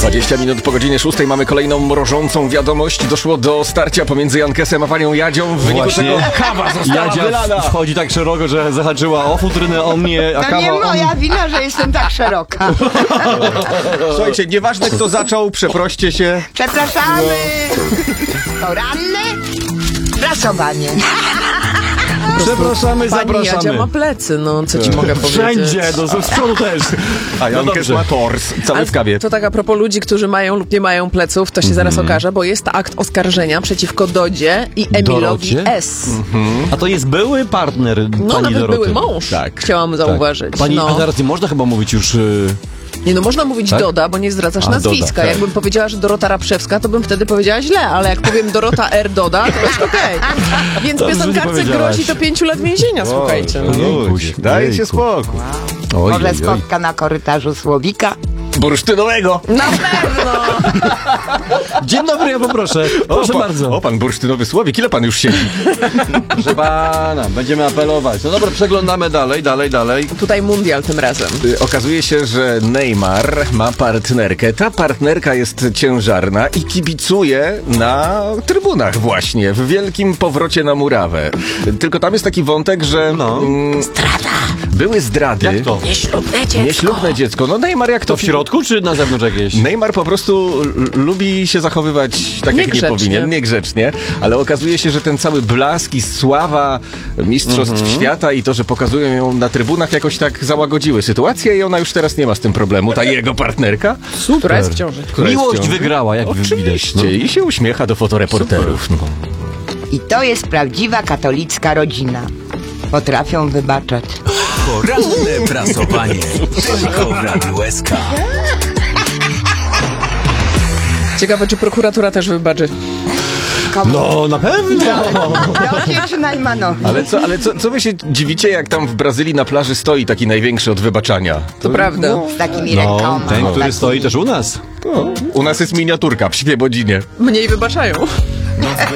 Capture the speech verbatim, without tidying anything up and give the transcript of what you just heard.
dwadzieścia minut po godzinie szóstej mamy kolejną mrożącą wiadomość. Doszło do starcia pomiędzy Jankesem a panią Jadzią. W wyniku Właśnie. tego kawa została Jadzia wylana. wchodzi tak szeroko, że zahaczyła o futrynę, o mnie, a To kawa nie o moja wina, że jestem tak szeroka. Słuchajcie, nieważne kto zaczął, przeproście się. Przepraszamy. Poranne prasowanie. Przepraszamy, Pani Jadzia zapraszamy. ma plecy, no co ci mogę powiedzieć. Wszędzie, no z przodu też. A Jankes dobrze. ma tors, cały Ale w kawie. to tak a propos ludzi, którzy mają lub nie mają pleców, to się zaraz okaże, bo jest akt oskarżenia przeciwko Dodzie i Emilowi Dorocie? S. A to jest były partner No pani nawet Doroty. były mąż, Tak, chciałam zauważyć. Pani, no. a teraz nie można chyba mówić już... y, Nie no, można mówić Tak? Doda, bo nie zdradzasz A, nazwiska. Doda, tak. Jakbym powiedziała, że Dorota Rapszewska, to bym wtedy powiedziała źle, ale jak powiem Dorota R. Doda, to jest okej. Więc Dobrze, że nie piosenkarce powiedziałaś. grozi to pięciu lat więzienia, słuchajcie. No. Jejkuś, Dajcie jejku. spokój. Oj, Może oj, oj. spotka na korytarzu Słowika. Bursztynowego. Na pewno! Dzień dobry, ja poproszę. Proszę o, bardzo. O, pan bursztynowy Słowik, ile pan już siedzi? Proszę pana, będziemy apelować. No dobra, przeglądamy dalej, dalej, dalej. Tutaj mundial tym razem. Y, Okazuje się, że Neymar ma partnerkę. Ta partnerka jest ciężarna i kibicuje na trybunach właśnie, w wielkim powrocie na murawę. Tylko tam jest taki wątek, że No. mm, były zdrady. Jak to? Nieślubne dziecko. Nieślubne dziecko. No Neymar jak to... To w środku, czy na zewnątrz jakieś? Neymar po prostu l- lubi się zachowywać tak, jak nie Niegrzecznie. powinien, niegrzecznie, ale okazuje się, że ten cały blask i sława mistrzostw świata i to, że pokazują ją na trybunach, jakoś tak załagodziły sytuację i ona już teraz nie ma z tym problemu. Ta jego partnerka, Super. Która jest w ciąży. która jest w Miłość ciąży. wygrała, jak widać. Oczywiście, No. i się uśmiecha do fotoreporterów. No. I to jest prawdziwa katolicka rodzina. Potrafią wybaczać. Poranne prasowanie. Tylko w Radiu S K. Ciekawe, czy prokuratura też wybaczy. No, na pewno. Dojdzie czy Najmanowi. Ale, co, ale co, co wy się dziwicie, jak tam w Brazylii na plaży stoi taki największy od wybaczania? To prawda. Z takimi No, rękoma. ten, który takimi. stoi też u nas. No, u nas jest miniaturka w Świebodzinie. Mniej wybaczają.